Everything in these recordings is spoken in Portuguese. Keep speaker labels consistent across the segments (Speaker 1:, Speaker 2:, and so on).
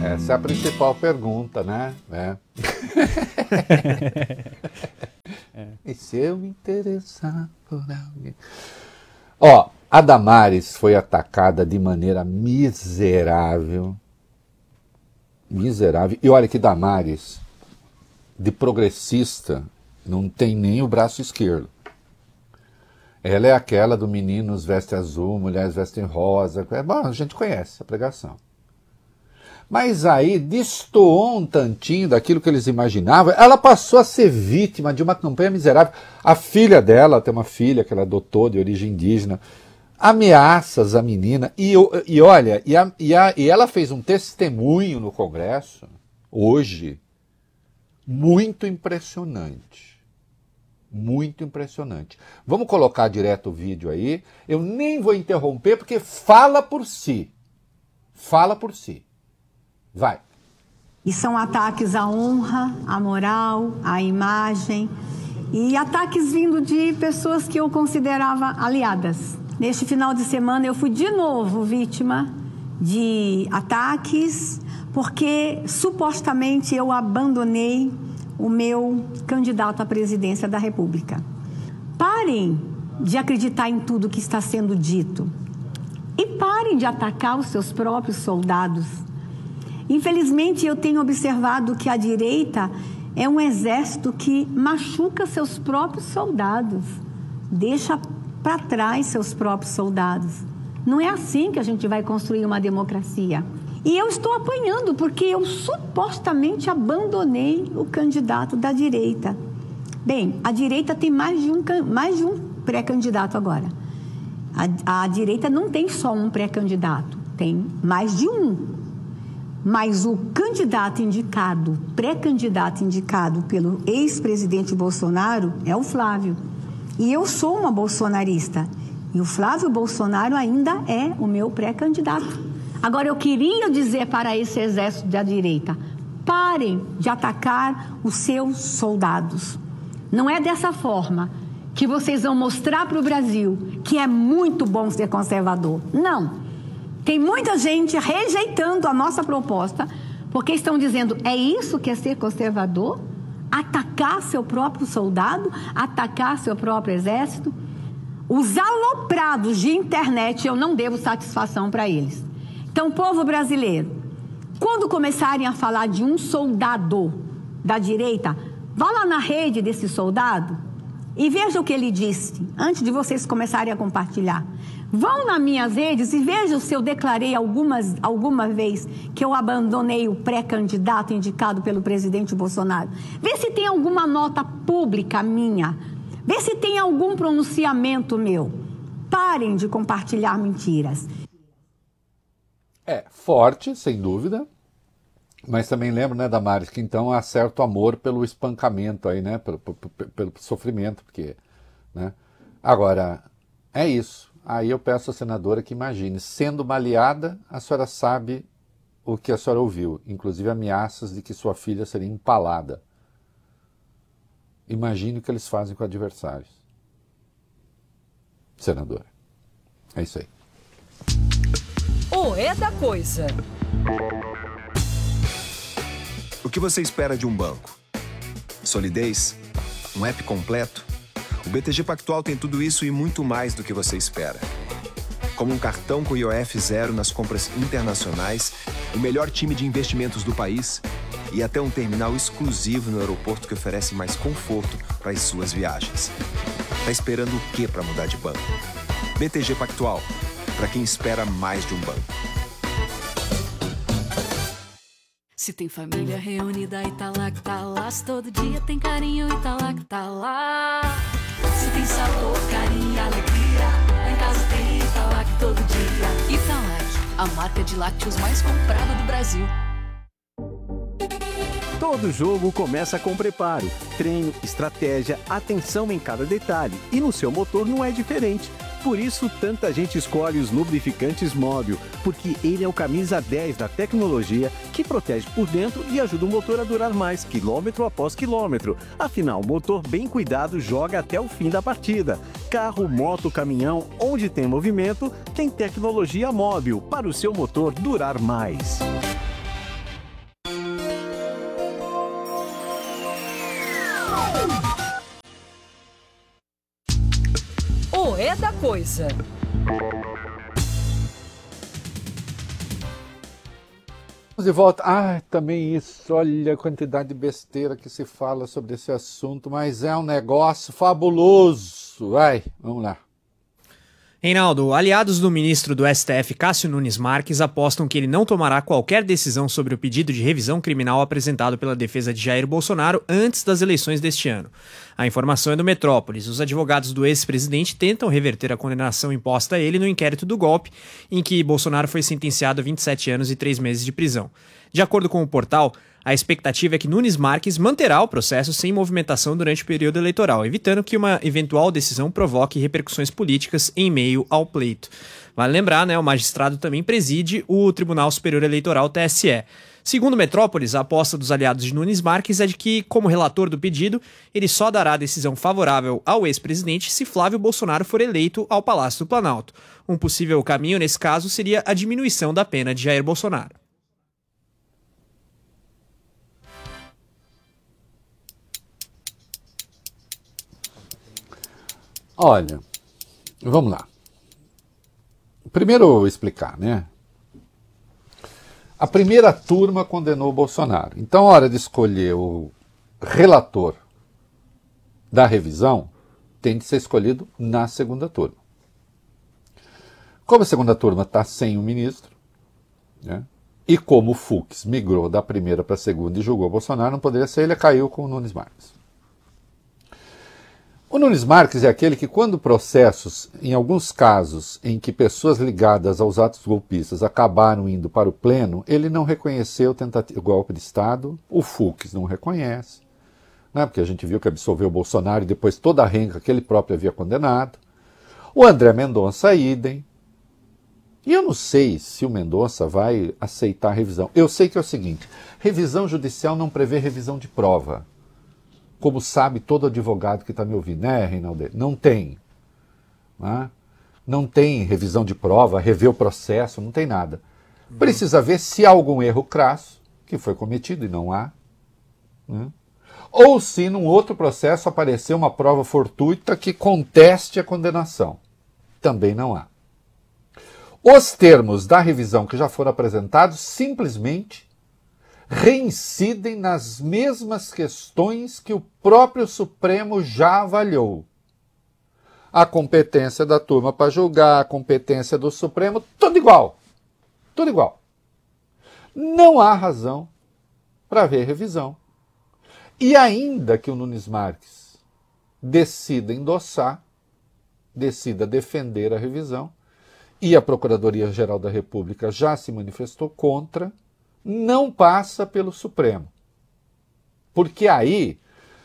Speaker 1: Essa é a principal pergunta, né? E se eu me interessar por alguém? Ó, a Damares foi atacada de maneira miserável. Miserável. E olha que Damares, de progressista, não tem nem o braço esquerdo. Ela é aquela do meninos vestem azul, mulheres vestem rosa. Bom, a gente conhece a pregação. Mas aí destoou um tantinho daquilo que eles imaginavam. Ela passou a ser vítima de uma campanha miserável. A filha dela, tem uma filha que ela adotou de origem indígena, ameaças à menina. E ela fez um testemunho no Congresso, hoje, muito impressionante. Muito impressionante. Vamos colocar direto o vídeo aí. Eu nem vou interromper, porque fala por si. Fala por si. Vai.
Speaker 2: E são ataques à honra, à moral, à imagem e ataques vindo de pessoas que eu considerava aliadas. Neste final de semana eu fui de novo vítima de ataques porque supostamente eu abandonei o meu candidato à presidência da República. Parem de acreditar em tudo que está sendo dito e parem de atacar os seus próprios soldados. Infelizmente, eu tenho observado que a direita é um exército que machuca seus próprios soldados, deixa para trás seus próprios soldados. Não é assim que a gente vai construir uma democracia. E eu estou apanhando porque eu supostamente abandonei o candidato da direita. Bem, a direita tem mais de um pré-candidato agora. A direita não tem só um pré-candidato, tem mais de um. Mas o candidato indicado, pré-candidato indicado pelo ex-presidente Bolsonaro é o Flávio. E eu sou uma bolsonarista. E o Flávio Bolsonaro ainda é o meu pré-candidato. Agora, eu queria dizer para esse exército da direita, parem de atacar os seus soldados. Não é dessa forma que vocês vão mostrar para o Brasil que é muito bom ser conservador. Não. Tem muita gente rejeitando a nossa proposta, porque estão dizendo, é isso que é ser conservador? Atacar seu próprio soldado? Atacar seu próprio exército? Os aloprados de internet, eu não devo satisfação para eles. Então, povo brasileiro, quando começarem a falar de um soldado da direita, vá lá na rede desse soldado e veja o que ele disse, antes de vocês começarem a compartilhar. Vão nas minhas redes e vejam se eu declarei alguma vez que eu abandonei o pré-candidato indicado pelo presidente Bolsonaro. Vê se tem alguma nota pública minha. Vê se tem algum pronunciamento meu. Parem de compartilhar mentiras.
Speaker 1: É forte, sem dúvida. Mas também lembro, né, Damares, que então há certo amor pelo espancamento aí, né? Pelo sofrimento, porque, né? Agora, é isso. Aí eu peço à senadora que imagine, sendo uma aliada, a senhora sabe o que a senhora ouviu, inclusive ameaças de que sua filha seria empalada. Imagine o que eles fazem com adversários. Senadora, é isso aí.
Speaker 3: O É da Coisa.
Speaker 4: O que você espera de um banco? Solidez? Um app completo? O BTG Pactual tem tudo isso e muito mais do que você espera. Como um cartão com IOF zero nas compras internacionais, o melhor time de investimentos do país e até um terminal exclusivo no aeroporto que oferece mais conforto para as suas viagens. Tá esperando o quê para mudar de banco? BTG Pactual, para quem espera mais de um banco.
Speaker 5: Se tem família reunida e tá lá que tá lá, se todo dia tem carinho e tá lá que tá lá. Se tem sabor, carinho e alegria, lá em casa tem Italac todo dia. Italac, a marca de lácteos mais comprada do Brasil.
Speaker 6: Todo jogo começa com preparo, treino, estratégia, atenção em cada detalhe. E no seu motor não é diferente. Por isso, tanta gente escolhe os lubrificantes Móbil, porque ele é o camisa 10 da tecnologia que protege por dentro e ajuda o motor a durar mais, quilômetro após quilômetro. Afinal, motor bem cuidado joga até o fim da partida. Carro, moto, caminhão, onde tem movimento, tem tecnologia Móbil para o seu motor durar mais.
Speaker 3: É da Coisa.
Speaker 1: De volta. Também isso. Olha a quantidade de besteira que se fala sobre esse assunto, mas é um negócio fabuloso. Vamos lá.
Speaker 7: Reinaldo, aliados do ministro do STF, Cássio Nunes Marques, apostam que ele não tomará qualquer decisão sobre o pedido de revisão criminal apresentado pela defesa de Jair Bolsonaro antes das eleições deste ano. A informação é do Metrópolis. Os advogados do ex-presidente tentam reverter a condenação imposta a ele no inquérito do golpe, em que Bolsonaro foi sentenciado a 27 anos e 3 meses de prisão. De acordo com o portal, a expectativa é que Nunes Marques manterá o processo sem movimentação durante o período eleitoral, evitando que uma eventual decisão provoque repercussões políticas em meio ao pleito. Vale lembrar, o magistrado também preside o Tribunal Superior Eleitoral, TSE. Segundo Metrópolis, a aposta dos aliados de Nunes Marques é de que, como relator do pedido, ele só dará decisão favorável ao ex-presidente se Flávio Bolsonaro for eleito ao Palácio do Planalto. Um possível caminho, nesse caso, seria a diminuição da pena de Jair Bolsonaro.
Speaker 1: Olha, vamos lá. Primeiro eu vou explicar, A primeira turma condenou o Bolsonaro. Então, a hora de escolher o relator da revisão tem de ser escolhido na segunda turma. Como a segunda turma está sem o ministro, e como o Fux migrou da primeira para a segunda e julgou o Bolsonaro, não poderia ser, ele caiu com o Nunes Marques. O Nunes Marques é aquele que, quando processos, em alguns casos em que pessoas ligadas aos atos golpistas acabaram indo para o pleno, ele não reconheceu o golpe de Estado, o Fux não reconhece, porque a gente viu que absolveu o Bolsonaro e depois toda a renca que ele próprio havia condenado. O André Mendonça, idem. E eu não sei se o Mendonça vai aceitar a revisão. Eu sei que é o seguinte, revisão judicial não prevê revisão de prova. Como sabe todo advogado que está me ouvindo, Reinaldo? Não tem. Não tem revisão de prova, rever o processo, não tem nada. Precisa ver se há algum erro crasso que foi cometido e não há. Ou se num outro processo apareceu uma prova fortuita que conteste a condenação. Também não há. Os termos da revisão que já foram apresentados simplesmente reincidem nas mesmas questões que o próprio Supremo já avaliou. A competência da turma para julgar, a competência do Supremo, tudo igual. Tudo igual. Não há razão para haver revisão. E ainda que o Nunes Marques decida endossar, decida defender a revisão, e a Procuradoria-Geral da República já se manifestou contra, não passa pelo Supremo. Porque aí,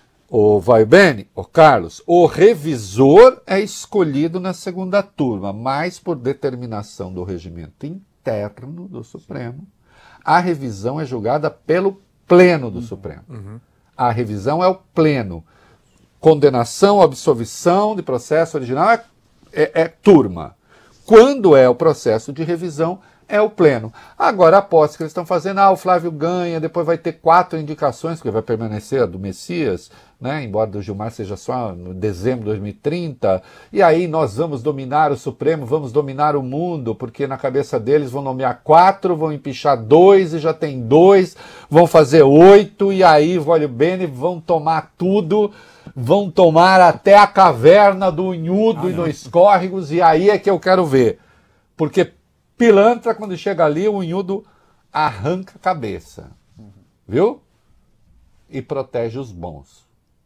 Speaker 1: Carlos, o revisor é escolhido na segunda turma, mas por determinação do regimento interno do Supremo, a revisão é julgada pelo pleno do Supremo. A revisão é o pleno. Condenação, absolvição de processo original é turma. Quando é o processo de revisão, é o pleno. Agora, a aposta que eles estão fazendo, o Flávio ganha, depois vai ter 4 indicações, porque vai permanecer a do Messias, embora do Gilmar seja só em dezembro de 2030, e aí nós vamos dominar o Supremo, vamos dominar o mundo, porque na cabeça deles vão nomear 4, vão empichar 2, e já tem 2, vão fazer 8, e aí, olha bem, vão tomar tudo, vão tomar até a caverna do Unhudo e dos córregos, e aí é que eu quero ver. Porque pilantra, quando chega ali, o Unhudo arranca a cabeça. Viu? E protege os bons.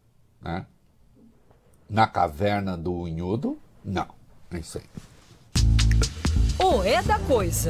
Speaker 1: Na caverna do Unhudo, não. É isso aí.
Speaker 3: O É da Coisa.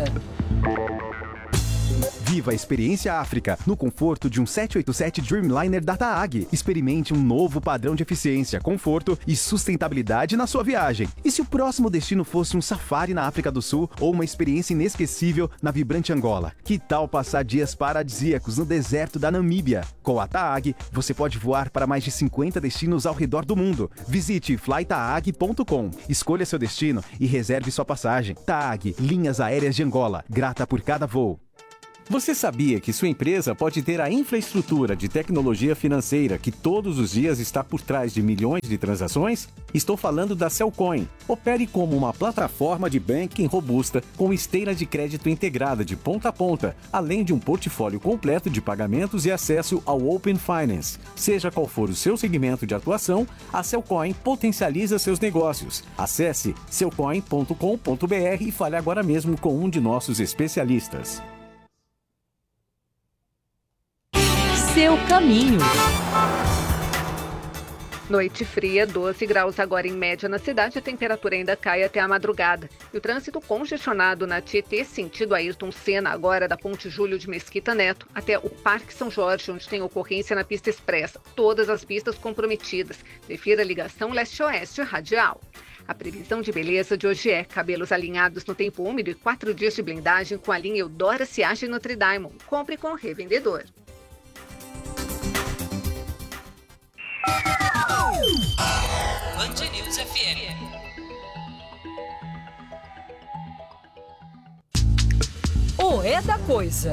Speaker 8: Viva a experiência África no conforto de um 787 Dreamliner da TAAG. Experimente um novo padrão de eficiência, conforto e sustentabilidade na sua viagem. E se o próximo destino fosse um safari na África do Sul ou uma experiência inesquecível na vibrante Angola? Que tal passar dias paradisíacos no deserto da Namíbia? Com a TAAG, você pode voar para mais de 50 destinos ao redor do mundo. Visite flytaag.com, escolha seu destino e reserve sua passagem. TAAG, Linhas Aéreas de Angola, grata por cada voo.
Speaker 6: Você sabia que sua empresa pode ter a infraestrutura de tecnologia financeira que todos os dias está por trás de milhões de transações? Estou falando da Cellcoin. Opere como uma plataforma de banking robusta com esteira de crédito integrada de ponta a ponta, além de um portfólio completo de pagamentos e acesso ao Open Finance. Seja qual for o seu segmento de atuação, a Cellcoin potencializa seus negócios. Acesse cellcoin.com.br e fale agora mesmo com um de nossos especialistas.
Speaker 3: Seu caminho.
Speaker 9: Noite fria, 12 graus agora em média na cidade, a temperatura ainda cai até a madrugada. E o trânsito congestionado na Tietê, sentido Ayrton Senna, agora da Ponte Júlio de Mesquita Neto, até o Parque São Jorge, onde tem ocorrência na pista expressa. Todas as pistas comprometidas. Prefira a ligação leste-oeste radial. A previsão de beleza de hoje é cabelos alinhados no tempo úmido e 4 dias de blindagem com a linha Eudora Ciage Nutri Diamond. Compre com o revendedor.
Speaker 3: Band News FM. O É da Coisa.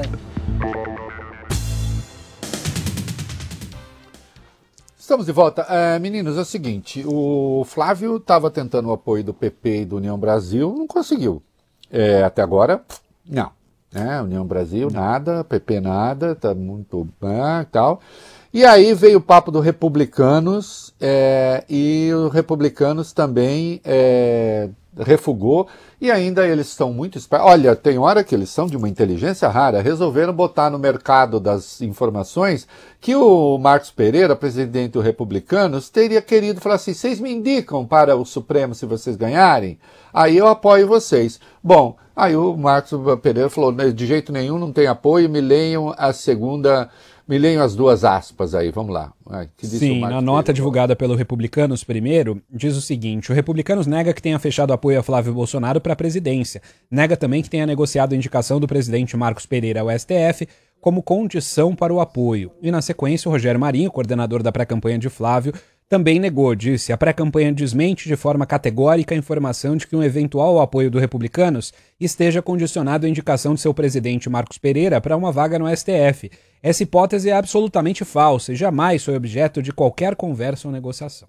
Speaker 1: Estamos de volta. Meninos, é o seguinte, o Flávio estava tentando o apoio do PP e do União Brasil, não conseguiu. Até agora, não. União Brasil, nada, PP nada, tá muito bem e tal. E aí veio o papo do Republicanos, e o Republicanos também refugou, e ainda eles são muito espertos. Olha, tem hora que eles são de uma inteligência rara, resolveram botar no mercado das informações que o Marcos Pereira, presidente do Republicanos, teria querido falar assim, vocês me indicam para o Supremo se vocês ganharem? Aí eu apoio vocês. Bom, aí o Marcos Pereira falou, de jeito nenhum, não tem apoio, me leiam as duas aspas aí, vamos lá.
Speaker 10: Sim, na nota divulgada pelo Republicanos primeiro, diz o seguinte, o Republicanos nega que tenha fechado apoio a Flávio Bolsonaro para a presidência, nega também que tenha negociado a indicação do presidente Marcos Pereira ao STF como condição para o apoio. E na sequência, o Rogério Marinho, coordenador da pré-campanha de Flávio, também negou, disse, a pré-campanha desmente de forma categórica a informação de que um eventual apoio do Republicanos esteja condicionado à indicação de seu presidente Marcos Pereira para uma vaga no STF. Essa hipótese é absolutamente falsa e jamais foi objeto de qualquer conversa ou negociação.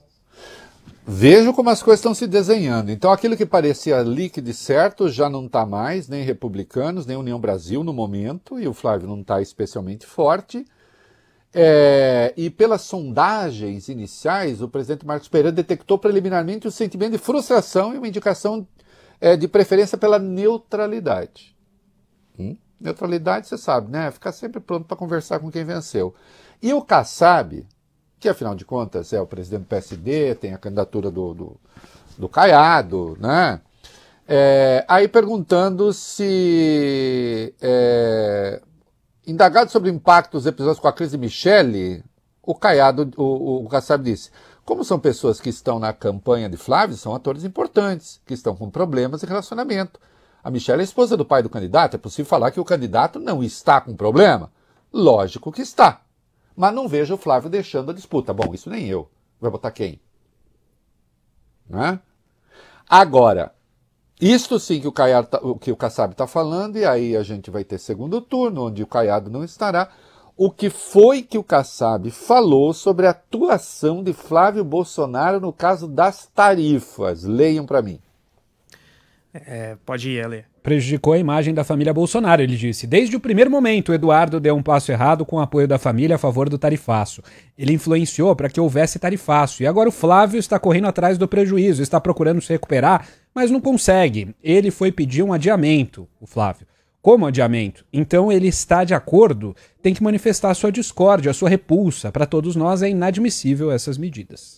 Speaker 1: Vejo como as coisas estão se desenhando. Então aquilo que parecia líquido e certo já não está mais, nem Republicanos, nem União Brasil no momento, e o Flávio não está especialmente forte. E pelas sondagens iniciais, o presidente Marcos Pereira detectou preliminarmente o sentimento de frustração e uma indicação de preferência pela neutralidade. Neutralidade, você sabe, né? Ficar sempre pronto para conversar com quem venceu. E o Kassab, que afinal de contas é o presidente do PSD, tem a candidatura do Caiado, né? Aí perguntando se... indagado sobre o impacto dos episódios com a crise Michele, o Kassab disse, como são pessoas que estão na campanha de Flávio, são atores importantes, que estão com problemas de relacionamento. A Michele é a esposa do pai do candidato, é possível falar que o candidato não está com problema? Lógico que está. Mas não vejo o Flávio deixando a disputa. Bom, isso nem eu. Vai botar quem? Né? Agora, isto sim que o Kassab está falando, e aí a gente vai ter segundo turno, onde o Caiado não estará. O que foi que o Kassab falou sobre a atuação de Flávio Bolsonaro no caso das tarifas? Leiam para mim.
Speaker 7: Pode ir, Ele.
Speaker 10: Prejudicou a imagem da família Bolsonaro, ele disse. Desde o primeiro momento, o Eduardo deu um passo errado com o apoio da família a favor do tarifaço. Ele influenciou para que houvesse tarifaço. E agora o Flávio está correndo atrás do prejuízo, está procurando se recuperar, mas não consegue. Ele foi pedir um adiamento, o Flávio. Como adiamento? Então ele está de acordo, tem que manifestar a sua discórdia, a sua repulsa. Para todos nós é inadmissível essas medidas.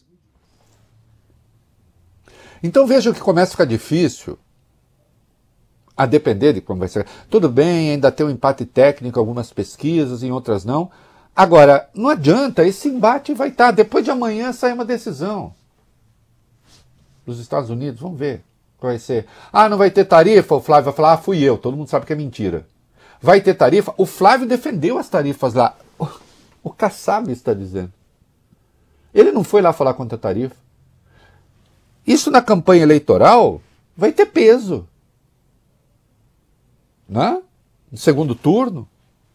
Speaker 1: Então veja que começa a ficar difícil, a depender de como vai ser. Tudo bem, ainda tem um empate técnico em algumas pesquisas, em outras não. Agora, não adianta, esse embate vai estar. Depois de amanhã sai uma decisão. Dos Estados Unidos, vamos ver. Vai ser. Não vai ter tarifa? O Flávio vai falar, fui eu. Todo mundo sabe que é mentira. Vai ter tarifa? O Flávio defendeu as tarifas lá. O Kassab está dizendo. Ele não foi lá falar contra a tarifa. Isso na campanha eleitoral vai ter peso. Né? No segundo turno?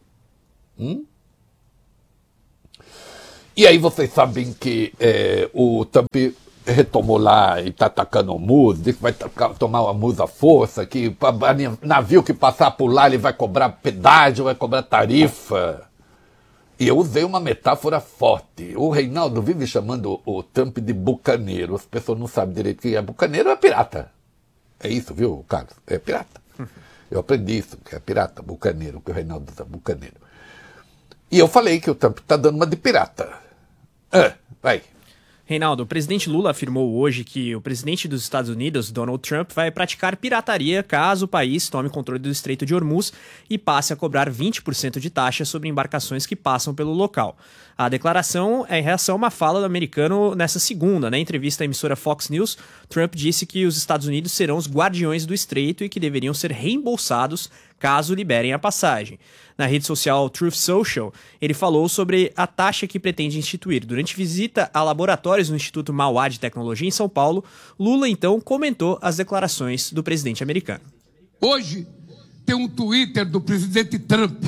Speaker 1: E aí vocês sabem que o Trump retomou lá e está atacando o MUS, disse que vai tomar o MUS à força, que navio que passar por lá ele vai cobrar pedágio, vai cobrar tarifa. E eu usei uma metáfora forte. O Reinaldo vive chamando o Trump de bucaneiro. As pessoas não sabem direito o que é bucaneiro, é pirata. É isso, viu, Carlos? É pirata. Eu aprendi isso, que é pirata, bucaneiro, que o Reinaldo usa bucaneiro. E eu falei que o Trump está dando uma de pirata. Vai.
Speaker 7: Reinaldo, o presidente Lula afirmou hoje que o presidente dos Estados Unidos, Donald Trump, vai praticar pirataria caso o país tome controle do Estreito de Hormuz e passe a cobrar 20% de taxa sobre embarcações que passam pelo local. A declaração é em reação a uma fala do americano nessa segunda. Na entrevista à emissora Fox News, Trump disse que os Estados Unidos serão os guardiões do estreito e que deveriam ser reembolsados caso liberem a passagem. Na rede social Truth Social, ele falou sobre a taxa que pretende instituir. Durante visita a laboratórios no Instituto Mauá de Tecnologia em São Paulo, Lula então comentou as declarações do presidente americano.
Speaker 11: Hoje tem um Twitter do presidente Trump.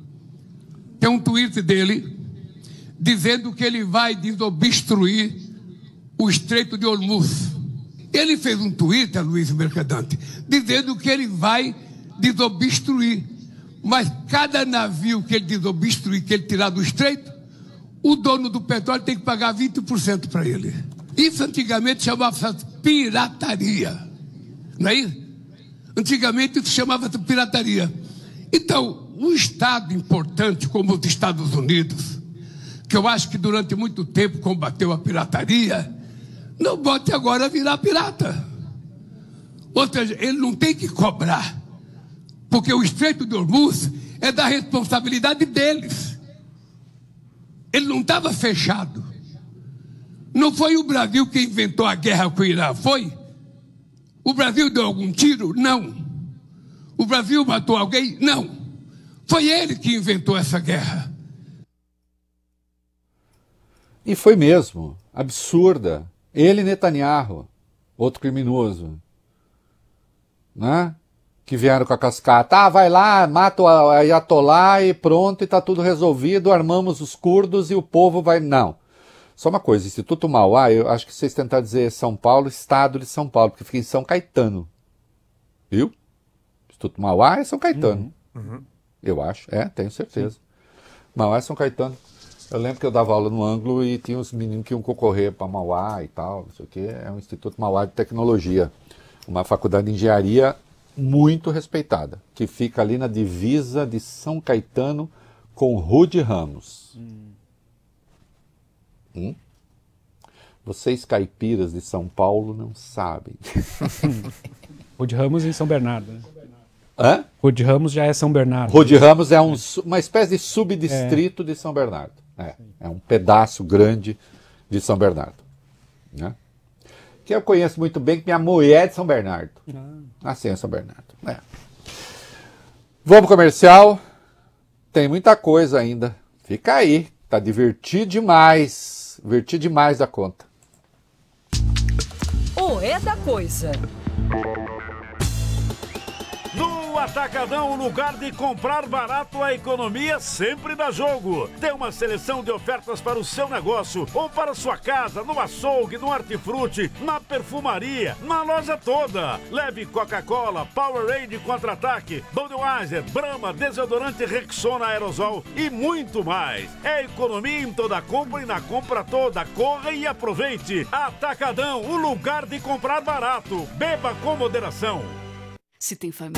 Speaker 11: Tem um tweet dele dizendo que ele vai desobstruir o Estreito de Hormuz. Ele fez um Twitter, Luiz Mercadante, dizendo que ele vai desobstruir. Mas cada navio que ele desobstruir, que ele tirar do estreito, o dono do petróleo tem que pagar 20% para ele. Isso antigamente chamava-se pirataria. Não é isso? Antigamente isso chamava-se pirataria. Então, um Estado importante como os Estados Unidos, que eu acho que durante muito tempo combateu a pirataria, não bote agora a virar pirata. Ou seja, ele não tem que cobrar, porque o Estreito de Hormuz é da responsabilidade deles. Ele não estava fechado. Não foi o Brasil que inventou a guerra com o Irã, foi? O Brasil deu algum tiro? Não. O Brasil matou alguém? Não. Foi ele que inventou essa guerra.
Speaker 1: E foi mesmo. Absurda. Ele e Netanyahu, outro criminoso, né? Que vieram com a cascata. Vai lá, mata o Ayatollah e pronto, e tá tudo resolvido, armamos os curdos e o povo vai... Não. Só uma coisa, Instituto Mauá, eu acho que vocês tentaram dizer São Paulo, Estado de São Paulo, porque fica em São Caetano. Viu? Instituto Mauá é São Caetano. Eu acho, tenho certeza. Sim. Mauá é São Caetano. Eu lembro que eu dava aula no Ângulo e tinha uns meninos que iam concorrer para Mauá e tal, não sei o quê. É um Instituto Mauá de Tecnologia, uma faculdade de engenharia muito respeitada, que fica ali na divisa de São Caetano com Rude Ramos. Vocês caipiras de São Paulo não sabem.
Speaker 10: Rude Ramos em São Bernardo, né?
Speaker 1: Hã?
Speaker 10: Rude Ramos já é São Bernardo.
Speaker 1: Rude Ramos é uma espécie de subdistrito de São Bernardo. É um pedaço grande de São Bernardo. Né? Que eu conheço muito bem, que minha mulher é de São Bernardo. Nasci em São Bernardo. Vamos pro comercial. Tem muita coisa ainda. Fica aí. Tá divertido demais. Divertido demais da conta.
Speaker 3: O É da Coisa.
Speaker 12: No Atacadão, o lugar de comprar barato, a economia sempre dá jogo. Tem uma seleção de ofertas para o seu negócio ou para sua casa, no açougue, no hortifruti, na perfumaria, na loja toda. Leve Coca-Cola, Powerade Contra-Ataque, Budweiser, Brahma, desodorante Rexona Aerosol e muito mais. É economia em toda compra e na compra toda. Corra e aproveite. Atacadão, o lugar de comprar barato. Beba com moderação.
Speaker 5: Se tem família